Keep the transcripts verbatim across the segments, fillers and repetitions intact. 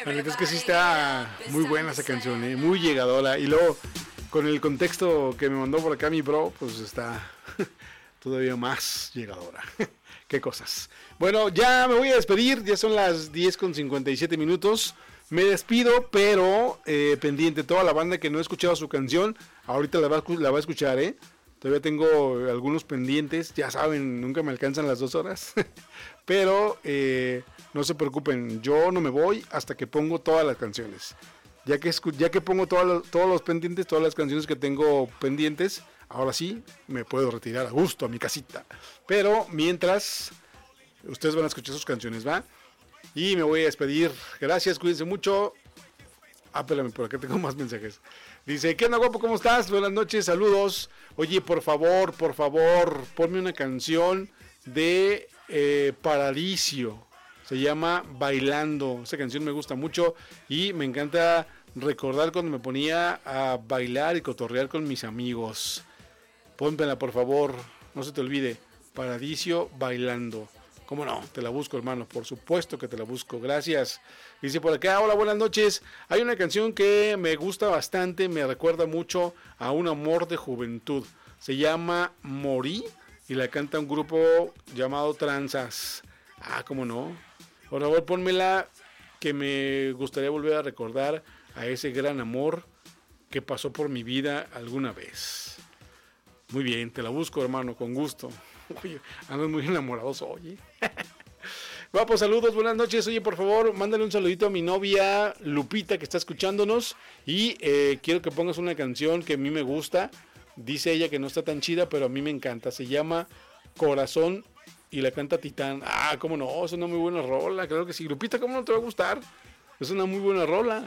La neta es que sí está muy buena esa canción, ¿eh? Muy llegadora. Y luego, con el contexto que me mandó por acá mi bro, pues está todavía más llegadora. Qué cosas. Bueno, ya me voy a despedir. Ya son las diez con cincuenta y siete minutos. Me despido, pero eh, pendiente. Toda la banda que no ha escuchado su canción, ahorita la va, la va a escuchar, ¿eh? Todavía tengo algunos pendientes. Ya saben, nunca me alcanzan las dos horas. Pero eh, no se preocupen. Yo no me voy hasta que pongo todas las canciones. Ya que, ya que pongo todos los, todos los pendientes, todas las canciones que tengo pendientes, ahora sí me puedo retirar a gusto a mi casita. Pero mientras, ustedes van a escuchar sus canciones, ¿va? Y me voy a despedir. Gracias, cuídense mucho. Ah, espérame, por acá tengo más mensajes. Dice, ¿qué onda, guapo? ¿Cómo estás? Buenas noches, saludos. Oye, por favor, por favor, ponme una canción de eh, Paradiso. Se llama Bailando. Esa canción me gusta mucho y me encanta recordar cuando me ponía a bailar y cotorrear con mis amigos. Pónmela, por favor, no se te olvide. Paradiso, Bailando. ¿Cómo no? Te la busco, hermano. Por supuesto que te la busco. Gracias. Dice por acá, hola, buenas noches. Hay una canción que me gusta bastante, me recuerda mucho a un amor de juventud. Se llama Morí y la canta un grupo llamado Tranzas. Ah, ¿cómo no? Por favor, pónmela, que me gustaría volver a recordar a ese gran amor que pasó por mi vida alguna vez. Muy bien, te la busco, hermano, con gusto. Oye, ando muy enamorados hoy. Va, pues saludos, buenas noches. Oye, por favor, mándale un saludito a mi novia Lupita, que está escuchándonos. Y eh, quiero que pongas una canción que a mí me gusta. Dice ella que no está tan chida, pero a mí me encanta. Se llama Corazón y la canta Titán. Ah, cómo no, es una muy buena rola. Claro que sí. Lupita, ¿cómo no te va a gustar? Es una muy buena rola.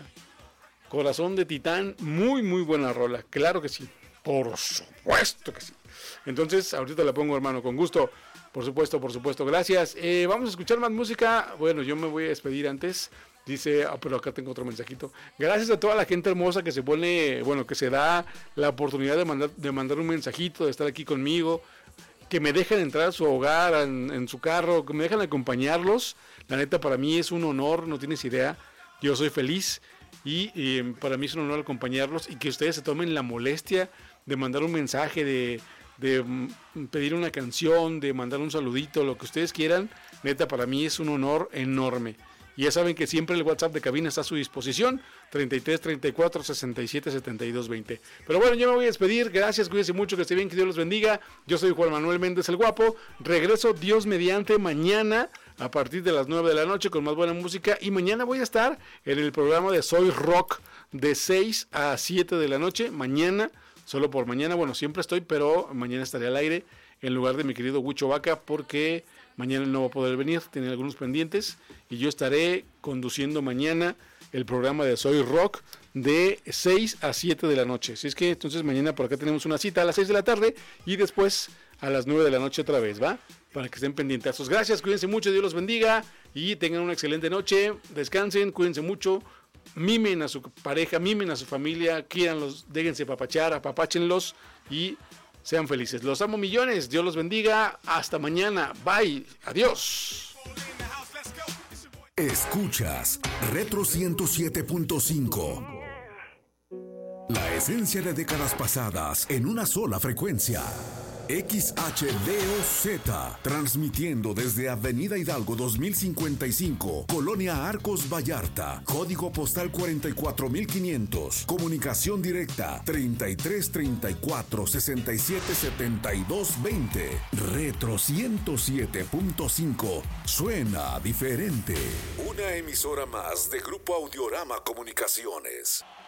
Corazón de Titán, muy, muy buena rola. Claro que sí. Por supuesto que sí. Entonces, ahorita la pongo, hermano, con gusto. Por supuesto, por supuesto, gracias. Eh, vamos a escuchar más música. Bueno, yo me voy a despedir antes. Dice, ah, pero acá tengo otro mensajito. Gracias a toda la gente hermosa que se pone, bueno, que se da la oportunidad de mandar, de mandar un mensajito, de estar aquí conmigo, que me dejan entrar a su hogar, en, en su carro, que me dejan acompañarlos. La neta, para mí es un honor, no tienes idea. Yo soy feliz y, y para mí es un honor acompañarlos y que ustedes se tomen la molestia de mandar un mensaje, de, de pedir una canción, de mandar un saludito, lo que ustedes quieran. Neta, para mí es un honor enorme. Y ya saben que siempre el WhatsApp de cabina está a su disposición, treinta y tres, treinta y cuatro, sesenta y siete, setenta y dos, veinte. Pero bueno, yo me voy a despedir. Gracias, cuídense mucho, que esté bien, que Dios los bendiga. Yo soy Juan Manuel Méndez el Guapo. Regreso Dios mediante mañana a partir de las nueve de la noche con más buena música. Y mañana voy a estar en el programa de Soy Rock de seis a siete de la noche. Mañana, solo por mañana. Bueno, siempre estoy, pero mañana estaré al aire en lugar de mi querido Huicho Vaca, porque mañana no va a poder venir, tiene algunos pendientes, y yo estaré conduciendo mañana el programa de Soy Rock de seis a siete de la noche. Así es que entonces mañana por acá tenemos una cita a las seis de la tarde y después a las nueve de la noche otra vez, ¿va? Para que estén pendientes. Gracias, cuídense mucho, Dios los bendiga y tengan una excelente noche, descansen, cuídense mucho, mimen a su pareja, mimen a su familia, quíranlos, déjense papachar, apapáchenlos y sean felices. Los amo millones. Dios los bendiga. Hasta mañana. Bye. Adiós. Escuchas Retro ciento siete punto cinco. La esencia de décadas pasadas en una sola frecuencia. X H D O Z, transmitiendo desde Avenida Hidalgo dos mil cincuenta y cinco, Colonia Arcos Vallarta, código postal cuarenta y cuatro mil quinientos, comunicación directa treinta y tres, treinta y cuatro, sesenta y siete, setenta y dos, veinte. Retro ciento siete punto cinco, suena diferente. Una emisora más de Grupo Audiorama Comunicaciones.